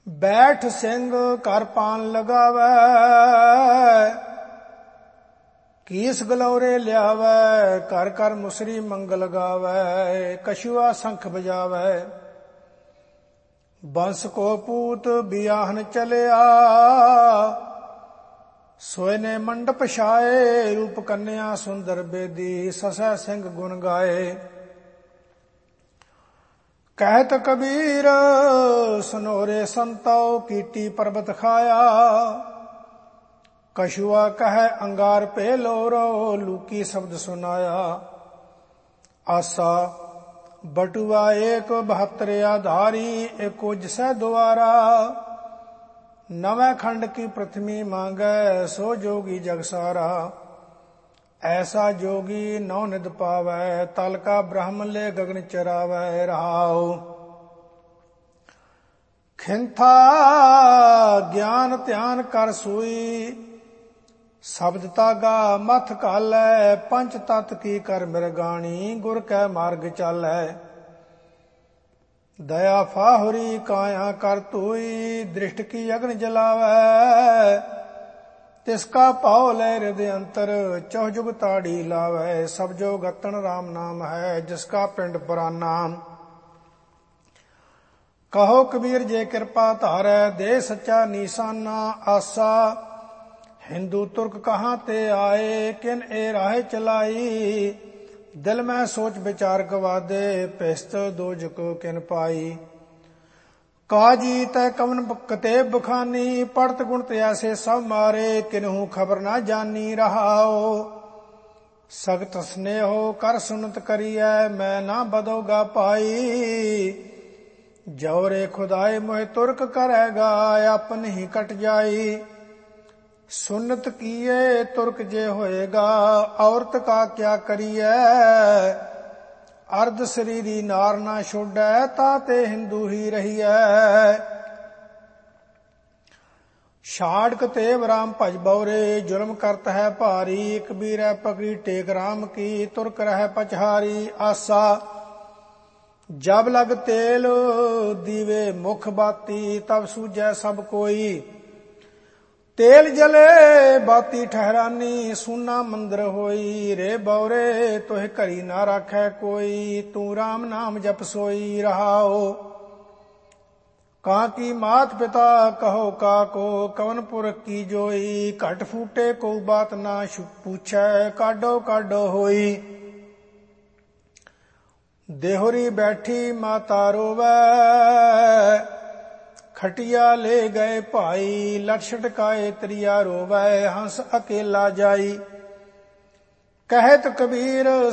ਬੈਠ ਸਿੰਘ ਕਰ ਪਾਨ ਲਗਾਵੈ, ਕੀਸ ਗਲੌਰੇ ਲਿਆਵੈ, ਕਰ ਕਰ ਮੁਸਰੀ ਮੰਗਲ ਗਾਵੈ, ਕਛੂਆ ਸੰਖ ਬਜਾਵੈ। ਬੰਸ ਕੋ ਪੂਤ ਬਿਆਹਨ ਚਲਿਆ, ਸੋਏ ਨੇ ਮੰਡਪ ਛਾਏ, ਰੂਪ ਕੰਨਿਆ ਸੁੰਦਰ ਬੇਦੀ, ਸਸੈ ਸਿੰਘ ਗੁਣ ਗਾਏ। ਕਹਿਤ ਕਬੀਰ ਸਨੋਰੇ ਸੰਤੋ, ਕੀਟੀ ਪਰਬਤ ਖਾਇਆ, ਕਛੂਆ ਕਹੈ ਅੰਗਾਰ ਪੇ ਲੋਰੋ, ਲੂਕੀ ਸ਼ਬਦ ਸੁਨਾਇਆ। ਆਸਾ ਬਟੂਆ ਏਕ 72 ਆਧਾਰੀ, ਏਕੋ ਜਿਸੈ ਦੁਆਰਾ, ਨਵੇਂ ਖੰਡ ਕੀ ਪ੍ਰਥਮੀ ਮਾਂਗੈ, ਸੋ ਜੋਗੀ ਜਗ ਸਾਰਾ। ਐਸਾ ਜੋਗੀ ਨੌ ਨਿਧ ਪਾਵੈ, ਤਲ ਕਾ ਬ੍ਰਹਮ ਲੈ ਗਗਨ ਚਰਾਵੈ। ਰਹਾਉ ਖਿੰਥਾ ਗਿਆਨ ਧਿਆਨ ਕਰ ਸੋਈ, ਸ਼ਬਦ ਤਾਗਾ ਮਥ ਘਾਲੈ, ਪੰਚ ਤਤ ਕੀ ਕਰ ਮਿਰਗਾਣੀ, ਗੁਰ ਕੈ ਮਾਰਗ ਚਾਲੈ। ਦਇਆ ਫਾਹੁਰੀ ਕਾਇਆ ਕਰ ਧੋਈ, ਦ੍ਰਿਸ਼ਟ ਕੀ ਅਗਨ ਜਲਾਵੈ, ਤਿਸਕਾ ਭਾਉ ਲੈ ਹਿਰਦਿ ਅੰਤਰ, ਚਹੁ ਜੁਗ ਤਾੜੀ ਲਾਵੈ। ਸਭ ਜੋ ਗਤਨ ਰਾਮ ਨਾਮ ਹੈ, ਜਿਸਕਾ ਪਿੰਡ ਪੁਰਾਨਾ। ਕਹੋ ਕਬੀਰ ਜੇ ਕਿਰਪਾ ਧਾਰੈ, ਦੇ ਸੱਚਾ ਨੀਸਾਨਾ। ਆਸਾ ਹਿੰਦੂ ਤੁਰਕ ਕਹਾਂ ਤੇ ਆਏ, ਕਿਨ ਇਹ ਰਾਹ ਚਲਾਈ, ਦਿਲ ਮੈਂ ਸੋਚ ਵਿਚਾਰ ਗਵਾਦੇ, ਪਿਸਤ ਦੋਜਕ ਕਿਨ ਪਾਈ। ਕਾਜੀ ਤੈ ਕਵਨ ਕਤੇ ਬਖਾਨੀ, ਪੜਤ ਗੁਣਤ ਐਸੇ ਸਭ ਮਾਰੇ, ਕਿਨਹੂ ਖਬਰ ਨਾ ਜਾਨੀ। ਰਹਾਓ ਸਖਤ ਸਨੇਹੋ ਕਰ ਸੁਨਤ ਕਰੀਐ, ਮੈਂ ਨਾ ਬਦੋਗਾ ਪਾਈ, ਜੌਰੇ ਖੁਦਾਏ ਮੋਹਿ ਤੁਰਕ ਕਰੇਗਾ, ਆਪਨ ਹੀ ਕਟ ਜਾਈ। ਸੁਨਤ ਕੀਏ ਤੁਰਕ ਜੇ ਹੋਏਗਾ, ਔਰਤ ਕਾ ਕਿਆ ਕਰੀਐ, ਅਰਧ ਸਰੀਰੀ ਨਾਰ ਨਾ ਛੋੜੈ, ਤਾ ਤੇ ਹਿੰਦੂ ਹੀ ਰਹੀਐ। ਛਾੜਕ ਤੇ ਰਾਮ ਭਜ ਬਉਰੇ, ਜ਼ੁਲਮ ਕਰਤ ਹੈ ਭਾਰੀ, ਕਬੀਰੈ ਪਕੜੀ ਟੇਕ ਰਾਮ ਕੀ, ਤੁਰਕ ਰਹਿ ਪਚਹਾਰੀ। ਆਸਾ ਜਬ ਲਗ ਤੇਲ ਦੀਵੇ ਮੁਖ ਬਾਤੀ, ਤਬ ਸੂਝੈ ਸਭ ਕੋਈ, ਤੇਲ ਜਲੇ ਬਾਤੀ ਠਹਿਰਾਨੀ, ਸੂਨਾ ਮੰਦਰ ਹੋਈ। ਰੇ ਬਉਰੇ ਤੋਹਿ ਘਰੀ ਨਾ ਰਾਖੈ ਕੋਈ, ਤੂੰ ਰਾਮ ਨਾਮ ਜਪ ਸੋਈ। ਰਹਾਓ ਕਾਂ ਕੀ ਮਾਤ ਪਿਤਾ ਕਹੋ ਕਾਕੋ, ਕਵਨ ਪੁਰਖ ਕੀ ਜੋਈ, ਘਟ ਫੂਟੇ ਕੋ ਬਾਤ ਨਾ ਪੁੱਛੈ, ਕਾਡੋ ਕਾਡੋ ਹੋਈ। ਦੇਹੁਰੀ ਬੈਠੀ ਮਾਤਾ ਰੋਵੈ, ਖਟਿਆ ਲੈ ਗਏ ਭਾਈ, ਲਟ ਛਟਕਾਏ ਤ੍ਰਿਆ ਰੋਵੈ, ਹੰਸ ਅਕੇਲਾ ਜਾਈ। ਕਹਿਤ ਕਬੀਰ